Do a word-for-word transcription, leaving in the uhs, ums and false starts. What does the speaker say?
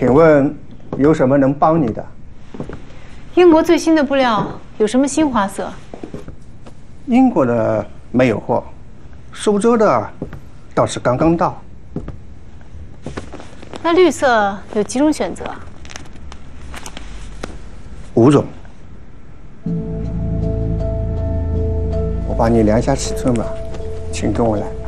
请问有什么能帮你的？ 英国最新的布料有什么新花色？ 英国的没有货，苏州的倒是刚刚到。 那绿色有几种选择？ 五种。我帮你量一下尺寸吧，请跟我来。